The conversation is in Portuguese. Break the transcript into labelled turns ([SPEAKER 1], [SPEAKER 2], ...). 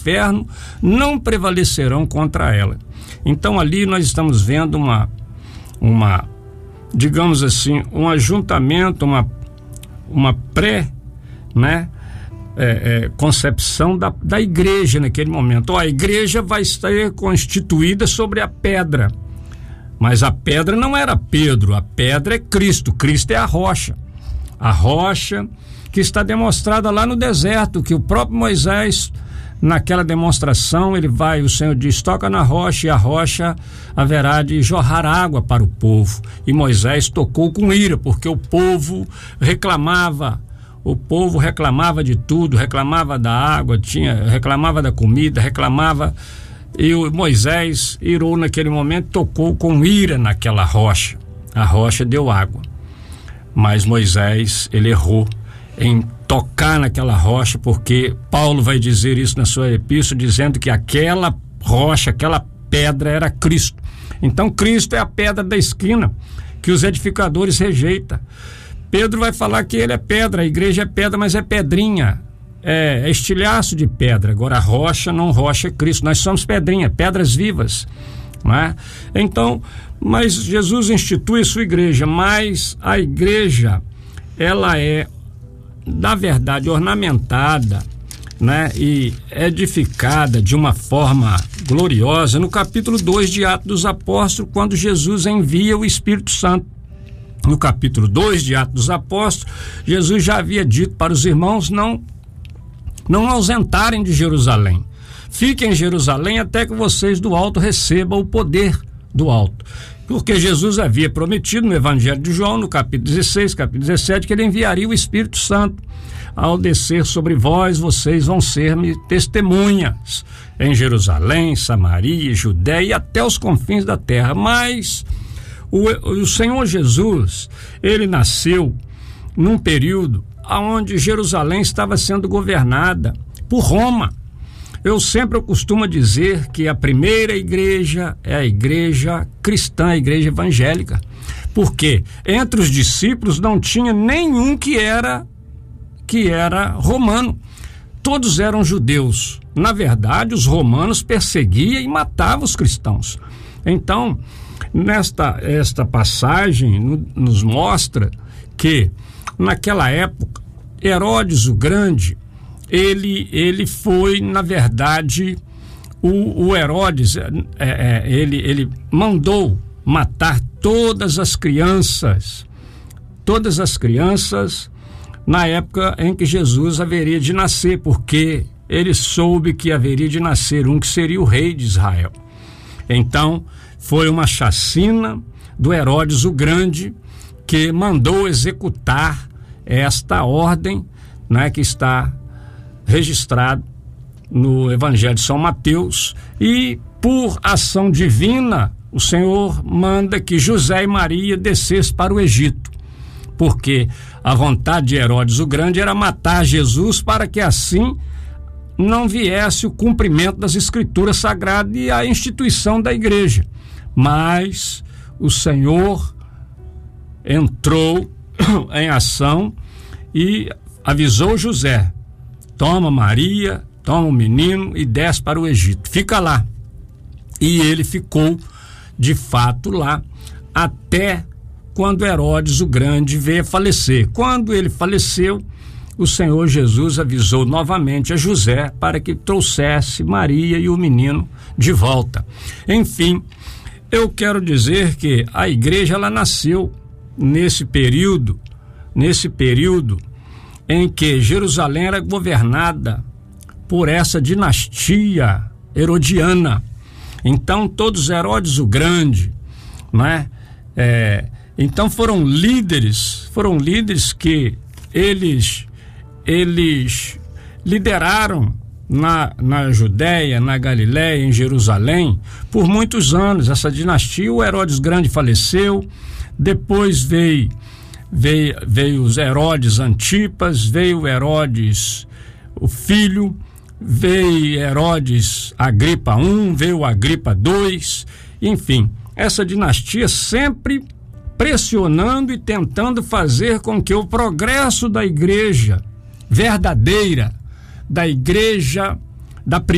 [SPEAKER 1] inferno não prevalecerão contra ela. Então ali nós estamos vendo uma digamos assim, um ajuntamento, uma concepção da igreja naquele momento. A igreja vai estar constituída sobre a pedra, mas a pedra não era Pedro, a pedra é Cristo. Cristo é a rocha que está demonstrada lá no deserto, que o próprio Moisés, naquela demonstração, o Senhor diz: toca na rocha e a rocha haverá de jorrar água para o povo. E Moisés tocou com ira, porque o povo reclamava de tudo, reclamava da água, reclamava da comida, e o Moisés irou naquele momento, tocou com ira naquela rocha. A rocha deu água, mas Moisés, ele errou em tocar naquela rocha, porque Paulo vai dizer isso na sua epístola, dizendo que aquela rocha, aquela pedra era Cristo. Então Cristo é a pedra da esquina que os edificadores rejeitam. Pedro vai falar que ele é pedra, a igreja é pedra, mas é pedrinha, é estilhaço de pedra. Agora a rocha é Cristo. Nós somos pedrinha, pedras vivas, não é? Então, mas Jesus institui sua igreja, mas a igreja, ela é, na verdade, ornamentada, né, e edificada de uma forma gloriosa no capítulo 2 de Atos dos Apóstolos, quando Jesus envia o Espírito Santo. No capítulo 2 de Atos dos Apóstolos, Jesus já havia dito para os irmãos não ausentarem de Jerusalém. Fiquem em Jerusalém até que vocês do alto recebam o poder do alto. Porque Jesus havia prometido no Evangelho de João, no capítulo 16, capítulo 17, que ele enviaria o Espírito Santo. Ao descer sobre vós, vocês vão ser-me testemunhas em Jerusalém, Samaria, Judéia e até os confins da terra. Mas o Senhor Jesus, ele nasceu num período onde Jerusalém estava sendo governada por Roma. Eu costumo dizer que a primeira igreja é a igreja cristã, a igreja evangélica, porque entre os discípulos não tinha nenhum que era romano, todos eram judeus. Na verdade, os romanos perseguiam e matavam os cristãos. Então, esta passagem nos mostra que naquela época Herodes o Grande, ele foi, na verdade, o Herodes, ele mandou matar todas as crianças na época em que Jesus haveria de nascer, porque ele soube que haveria de nascer um que seria o rei de Israel. Então, foi uma chacina do Herodes o Grande, que mandou executar esta ordem, né, que está registrado no Evangelho de São Mateus, e por ação divina o Senhor manda que José e Maria descessem para o Egito, porque a vontade de Herodes o Grande era matar Jesus, para que assim não viesse o cumprimento das Escrituras Sagradas e a instituição da igreja. Mas o Senhor entrou em ação e avisou José: toma Maria, toma o menino e desce para o Egito, fica lá. E ele ficou de fato lá até quando Herodes o Grande veio a falecer. Quando ele faleceu, o Senhor Jesus avisou novamente a José para que trouxesse Maria e o menino de volta. Enfim, eu quero dizer que a igreja, ela nasceu nesse período em que Jerusalém era governada por essa dinastia herodiana. Então, todos Herodes o Grande, né? Então foram líderes que eles lideraram na Judéia, na Galiléia, em Jerusalém, por muitos anos. Essa dinastia, o Herodes Grande faleceu, depois veio os Herodes Antipas, veio Herodes o filho, veio Herodes Agripa I, veio Agripa II, enfim, essa dinastia sempre pressionando e tentando fazer com que o progresso da igreja verdadeira, da igreja da primeira